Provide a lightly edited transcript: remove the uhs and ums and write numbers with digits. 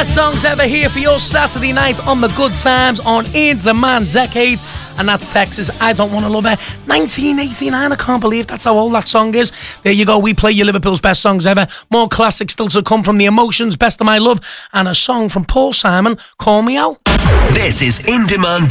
Best songs ever here for your Saturday night on the Good Times on In Demand Decades. And that's Texas, I Don't Want to Love Her, 1989. I can't believe that's how old that song is. There you go, we play you Liverpool's best songs ever. More classics still to come from The Emotions, Best of My Love, and a song from Paul Simon, Call Me Out. This is In Demand